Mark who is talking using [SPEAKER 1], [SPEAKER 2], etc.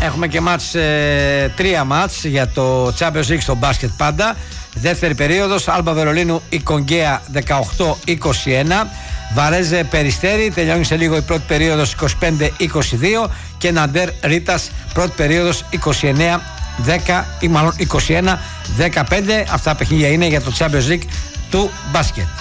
[SPEAKER 1] Έχουμε και τρία μάτς για το Champions League στο μπάσκετ πάντα. Δεύτερη περίοδος, Άλμπα Βερολίνου Ικογκαία 18-21. Βαρέζε Περιστέρι, τελειώνει σε λίγο η πρώτη περίοδος 25-22. Και Ναντέρ Ρίτας, πρώτη περίοδος 29-10 ή μάλλον 21-15. Αυτά τα παιχνίδια είναι για το Champions League του μπάσκετ.